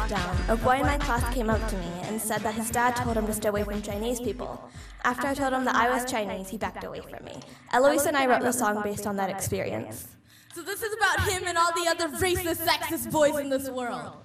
lockdown, a boy in my class came up to me and said that his dad told him to stay away from Chinese people. After I told him that I was Chinese, he backed away from me. Eloise and I wrote the song based on that experience. So this is about him and all the other racist, sexist boys in this world.